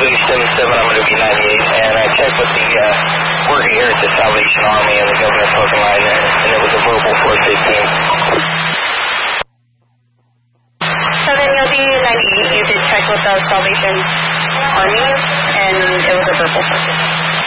be 77, I'm going to be 98, and I checked with the worker here at the Salvation Army and the government parking line, and it was a verbal 415. So then you'll be 98, you did check with the Salvation Army, and it was a verbal 415.